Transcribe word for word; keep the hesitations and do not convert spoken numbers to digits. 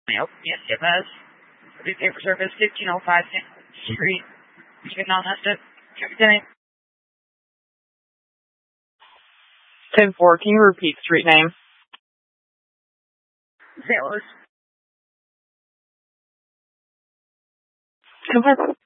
Yep, yes, it does. The paper service, fifteen oh five Street. Chicken on that stuff. ten four, can you repeat street name? Sailors. Come on.